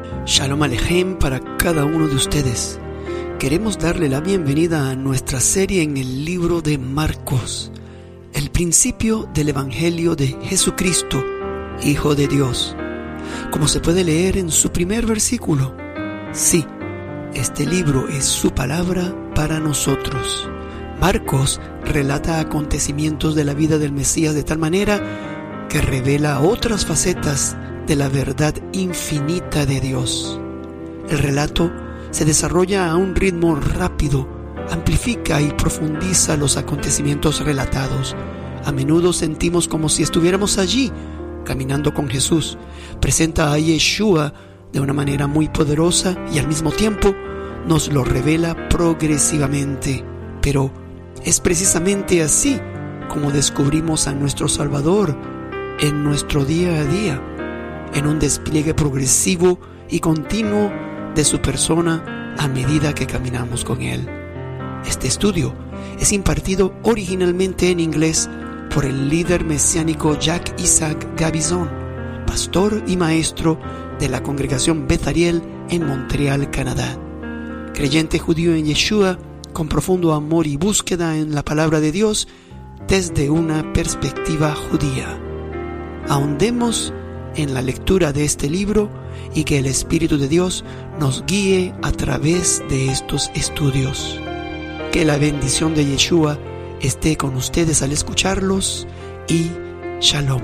Shalom Alejem para cada uno de ustedes. Queremos darle la bienvenida a nuestra serie en el libro de Marcos, el principio del Evangelio de Jesucristo, Hijo de Dios. Como se puede leer en su primer versículo, sí, este libro es su palabra para nosotros. Marcos relata acontecimientos de la vida del Mesías de tal manera que revela otras facetas de la verdad infinita de Dios. El relato se desarrolla a un ritmo rápido, amplifica y profundiza los acontecimientos relatados. A menudo sentimos como si estuviéramos allí, caminando con Jesús. Presenta a Yeshua de una manera muy poderosa y al mismo tiempo nos lo revela progresivamente. Pero es precisamente así como descubrimos a nuestro Salvador en nuestro día a día, en un despliegue progresivo y continuo de su persona a medida que caminamos con Él. Este estudio es impartido originalmente en inglés por el líder mesiánico Jack Isaac Gabizon, pastor y maestro de la congregación Beth Ariel en Montreal, Canadá. Creyente judío en Yeshua, con profundo amor y búsqueda en la palabra de Dios desde una perspectiva judía. Ahondemos en la lectura de este libro y que el Espíritu de Dios nos guíe a través de estos estudios. Que la bendición de Yeshua esté con ustedes al escucharlos y Shalom.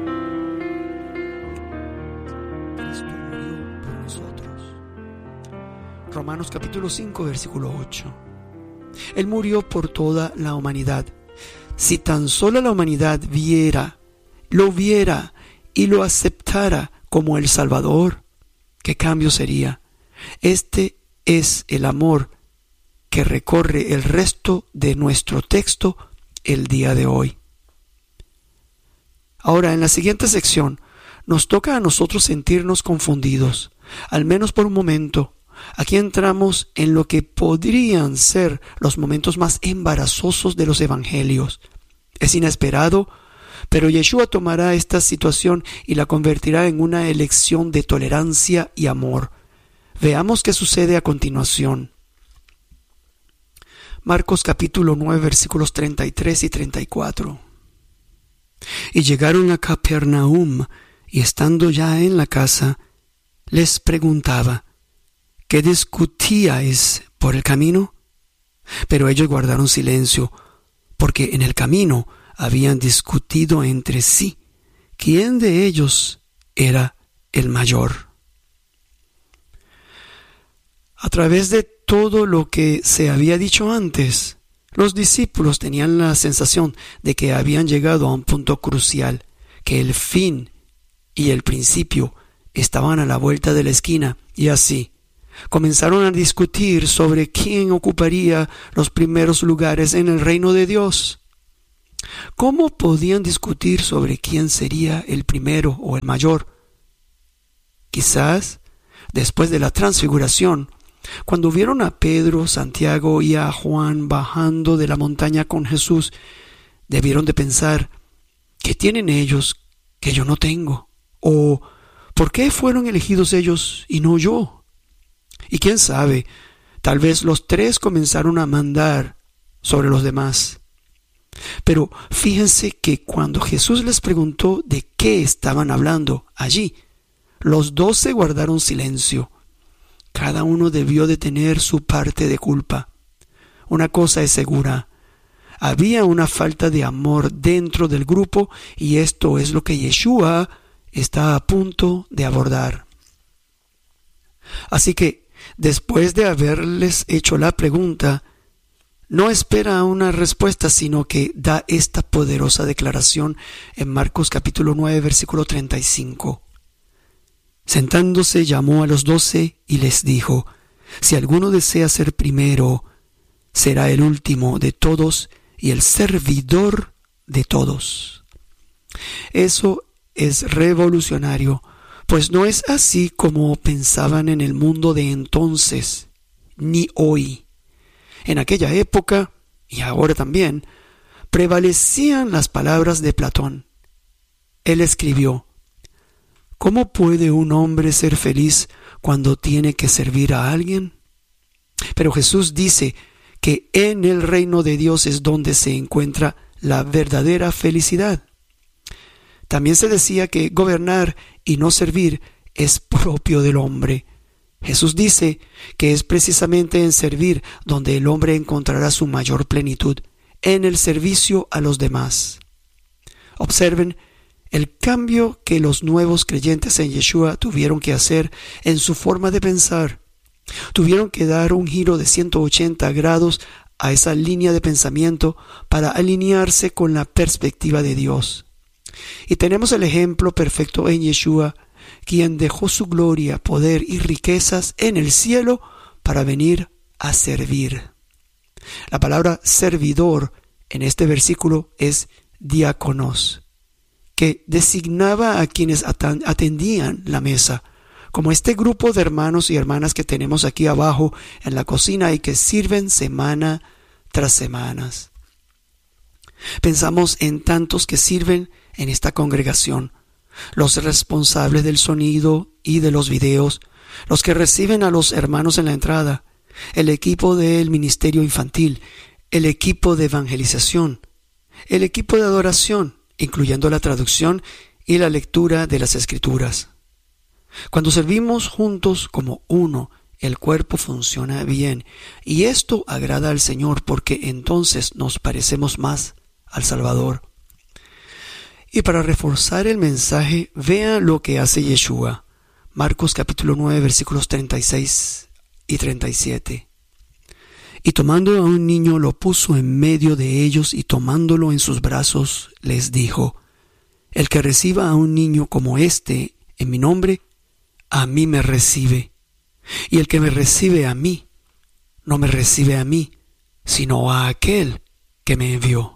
Cristo murió por nosotros. Romanos capítulo 5, versículo 8. Él murió por toda la humanidad. Si tan solo la humanidad lo viera y lo aceptara como el Salvador, ¿qué cambio sería? Este es el amor que recorre el resto de nuestro texto el día de hoy. Ahora, en la siguiente sección, nos toca a nosotros sentirnos confundidos, al menos por un momento. Aquí entramos en lo que podrían ser los momentos más embarazosos de los evangelios. Es inesperado, pero Yeshua tomará esta situación y la convertirá en una elección de tolerancia y amor. Veamos qué sucede a continuación. Marcos capítulo 9 versículos 33 y 34. Y llegaron a Capernaum, y estando ya en la casa, les preguntaba: ¿qué discutíais por el camino? Pero ellos guardaron silencio, porque en el camino habían discutido entre sí quién de ellos era el mayor. A través de todo lo que se había dicho antes, los discípulos tenían la sensación de que habían llegado a un punto crucial, que el fin y el principio estaban a la vuelta de la esquina, y así comenzaron a discutir sobre quién ocuparía los primeros lugares en el reino de Dios. ¿Cómo podían discutir sobre quién sería el primero o el mayor? Quizás, después de la transfiguración, cuando vieron a Pedro, Santiago y a Juan bajando de la montaña con Jesús, debieron de pensar: ¿qué tienen ellos que yo no tengo? O ¿por qué fueron elegidos ellos y no yo? Y quién sabe, tal vez los tres comenzaron a mandar sobre los demás. Pero fíjense que cuando Jesús les preguntó de qué estaban hablando allí, los 12 guardaron silencio. Cada uno debió de tener su parte de culpa. Una cosa es segura: había una falta de amor dentro del grupo, y esto es lo que Yeshua está a punto de abordar. Así que, después de haberles hecho la pregunta, no espera una respuesta, sino que da esta poderosa declaración en Marcos capítulo 9, versículo 35. Sentándose, llamó a los 12 y les dijo: si alguno desea ser primero, será el último de todos y el servidor de todos. Eso es revolucionario, pues no es así como pensaban en el mundo de entonces, ni hoy. En aquella época, y ahora también, prevalecían las palabras de Platón. Él escribió: ¿cómo puede un hombre ser feliz cuando tiene que servir a alguien? Pero Jesús dice que en el reino de Dios es donde se encuentra la verdadera felicidad. También se decía que gobernar y no servir es propio del hombre. Jesús dice que es precisamente en servir donde el hombre encontrará su mayor plenitud, en el servicio a los demás. Observen el cambio que los nuevos creyentes en Yeshua tuvieron que hacer en su forma de pensar. Tuvieron que dar un giro de 180 grados a esa línea de pensamiento para alinearse con la perspectiva de Dios. Y tenemos el ejemplo perfecto en Yeshua, quien dejó su gloria, poder y riquezas en el cielo para venir a servir. La palabra servidor en este versículo es diáconos, que designaba a quienes atendían la mesa, como este grupo de hermanos y hermanas que tenemos aquí abajo en la cocina y que sirven semana tras semana. Pensamos en tantos que sirven en esta congregación: los responsables del sonido y de los videos, los que reciben a los hermanos en la entrada, el equipo del ministerio infantil, el equipo de evangelización, el equipo de adoración, incluyendo la traducción y la lectura de las Escrituras. Cuando servimos juntos como uno, el cuerpo funciona bien, y esto agrada al Señor porque entonces nos parecemos más al Salvador. Y para reforzar el mensaje, vea lo que hace Yeshua. Marcos capítulo 9, versículos 36 y 37. Y tomando a un niño lo puso en medio de ellos y tomándolo en sus brazos les dijo: el que reciba a un niño como este en mi nombre, a mí me recibe. Y el que me recibe a mí, no me recibe a mí, sino a aquel que me envió.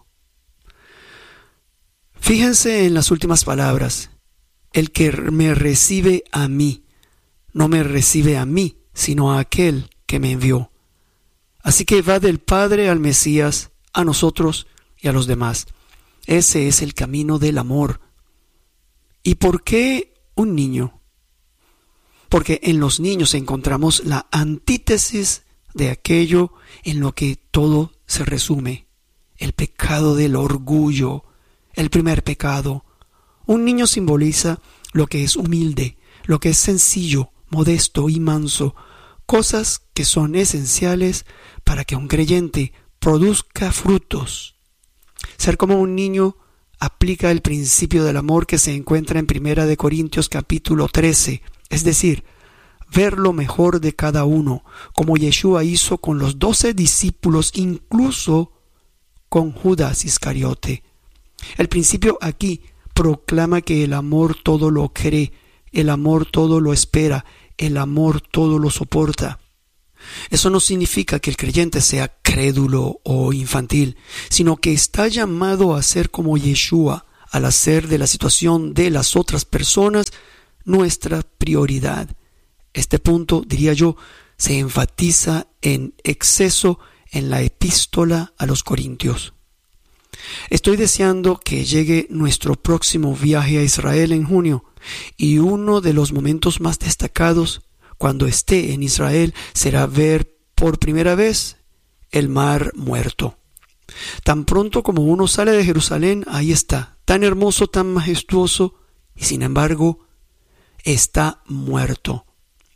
Fíjense en las últimas palabras: el que me recibe a mí, no me recibe a mí, sino a aquel que me envió. Así que va del Padre al Mesías, a nosotros y a los demás. Ese es el camino del amor. ¿Y por qué un niño? Porque en los niños encontramos la antítesis de aquello en lo que todo se resume: el pecado del orgullo, el primer pecado. Un niño simboliza lo que es humilde, lo que es sencillo, modesto y manso, cosas que son esenciales para que un creyente produzca frutos. Ser como un niño aplica el principio del amor que se encuentra en 1 Corintios capítulo 13, es decir, ver lo mejor de cada uno, como Yeshua hizo con los 12 discípulos, incluso con Judas Iscariote. El principio aquí proclama que el amor todo lo cree, el amor todo lo espera, el amor todo lo soporta. Eso no significa que el creyente sea crédulo o infantil, sino que está llamado a ser como Yeshua, al hacer de la situación de las otras personas nuestra prioridad. Este punto, diría yo, se enfatiza en exceso en la epístola a los Corintios. Estoy deseando que llegue nuestro próximo viaje a Israel en junio, y uno de los momentos más destacados cuando esté en Israel será ver por primera vez el Mar Muerto. Tan pronto como uno sale de Jerusalén, ahí está, tan hermoso, tan majestuoso, y sin embargo está muerto.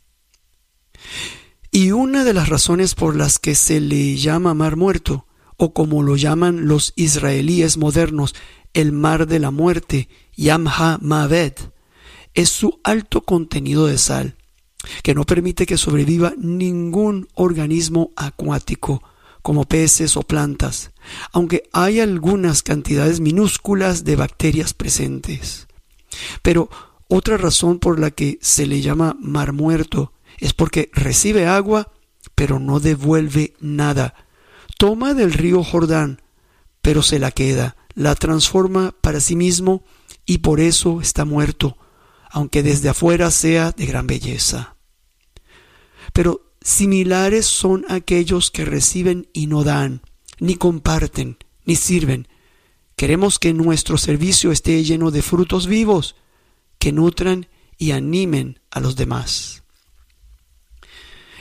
Y una de las razones por las que se le llama Mar Muerto, o como lo llaman los israelíes modernos, el Mar de la Muerte, Yam HaMavet, es su alto contenido de sal, que no permite que sobreviva ningún organismo acuático, como peces o plantas, aunque hay algunas cantidades minúsculas de bacterias presentes. Pero otra razón por la que se le llama Mar Muerto es porque recibe agua, pero no devuelve nada. Toma del río Jordán, pero se la queda, la transforma para sí mismo y por eso está muerto, aunque desde afuera sea de gran belleza. Pero similares son aquellos que reciben y no dan, ni comparten, ni sirven. Queremos que nuestro servicio esté lleno de frutos vivos, que nutran y animen a los demás.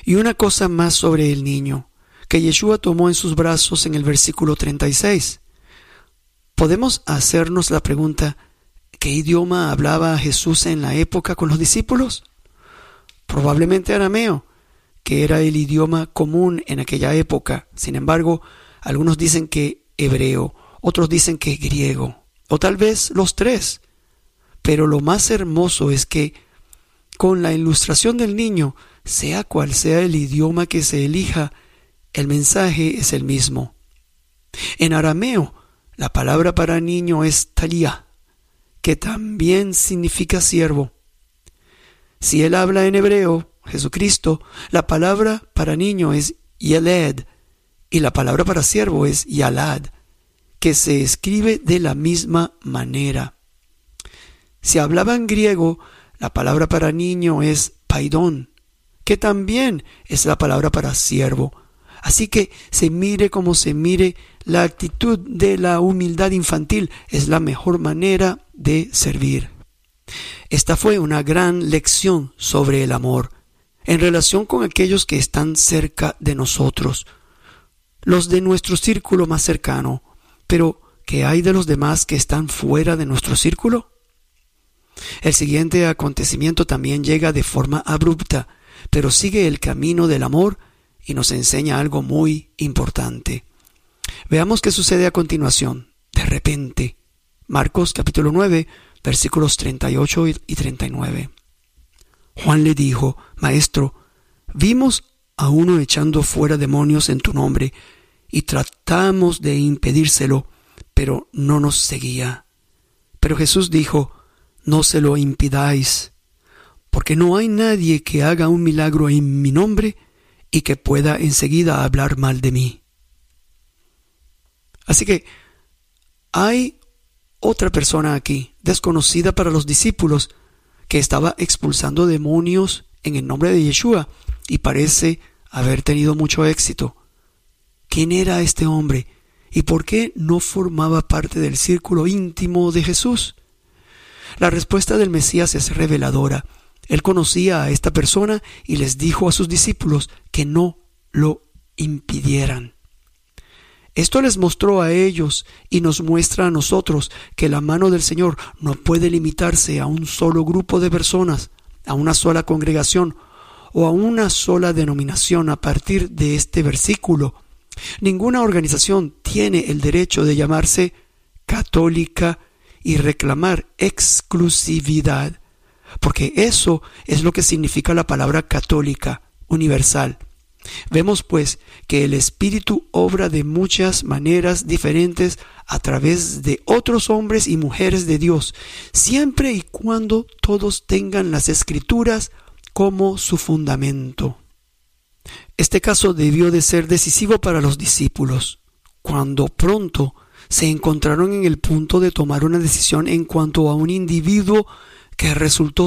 Y una cosa más sobre el niño, que Yeshua tomó en sus brazos en el versículo 36. Podemos hacernos la pregunta, ¿qué idioma hablaba Jesús en la época con los discípulos? Probablemente arameo, que era el idioma común en aquella época. Sin embargo, algunos dicen que hebreo, otros dicen que griego, o tal vez los tres. Pero lo más hermoso es que, con la ilustración del niño, sea cual sea el idioma que se elija, el mensaje es el mismo. En arameo, la palabra para niño es talía, que también significa siervo. Si él habla en hebreo, Jesucristo, la palabra para niño es yeled, y la palabra para siervo es yalad, que se escribe de la misma manera. Si hablaba en griego, la palabra para niño es paidón, que también es la palabra para siervo. Así que se mire como se mire, la actitud de la humildad infantil es la mejor manera de servir. Esta fue una gran lección sobre el amor, en relación con aquellos que están cerca de nosotros, los de nuestro círculo más cercano. Pero, ¿qué hay de los demás que están fuera de nuestro círculo? El siguiente acontecimiento también llega de forma abrupta, pero sigue el camino del amor y nos enseña algo muy importante. Veamos qué sucede a continuación. De repente, Marcos capítulo 9, versículos 38 y 39. Juan le dijo: Maestro, vimos a uno echando fuera demonios en tu nombre, y tratamos de impedírselo, pero no nos seguía. Pero Jesús dijo: No se lo impidáis, porque no hay nadie que haga un milagro en mi nombre y que pueda enseguida hablar mal de mí. Así que hay otra persona aquí, desconocida para los discípulos, que estaba expulsando demonios en el nombre de Yeshua y parece haber tenido mucho éxito. ¿Quién era este hombre? ¿Y por qué no formaba parte del círculo íntimo de Jesús? La respuesta del Mesías es reveladora. Él conocía a esta persona y les dijo a sus discípulos que no lo impidieran. Esto les mostró a ellos y nos muestra a nosotros que la mano del Señor no puede limitarse a un solo grupo de personas, a una sola congregación o a una sola denominación a partir de este versículo. Ninguna organización tiene el derecho de llamarse católica y reclamar exclusividad, porque eso es lo que significa la palabra católica, universal. Vemos pues que el Espíritu obra de muchas maneras diferentes a través de otros hombres y mujeres de Dios, siempre y cuando todos tengan las Escrituras como su fundamento. Este caso debió de ser decisivo para los discípulos, cuando pronto se encontraron en el punto de tomar una decisión en cuanto a un individuo que resultó